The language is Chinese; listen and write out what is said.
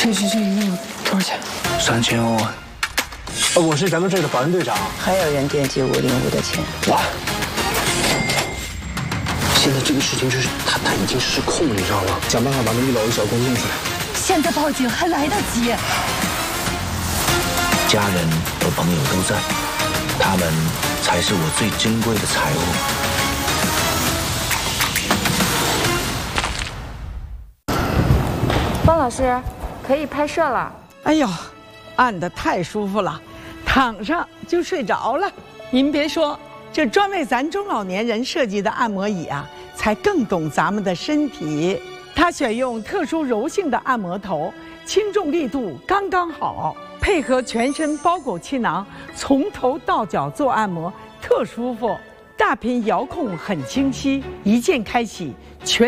这一面多少钱 ？3000欧啊。 我是咱们这儿的保安队长。 还有人惦记505的钱。 哇！现在这个事情就是他已经失控了，你知道吗？想办法把那1楼的小工弄出来。 现在报警还来得及。 家人和朋友都在，他们才是我最珍贵的财物。方老师，可以拍摄了。 哎呦，按得太舒服了，躺上就睡着了。您别说，这专为咱中老年人设计的按摩椅啊，才更懂咱们的身体。它选用特殊柔性的按摩头，轻重力度刚刚好，配合全身包裹气囊，从头到脚做按摩，特舒服。大屏遥控很清晰，一键开启全。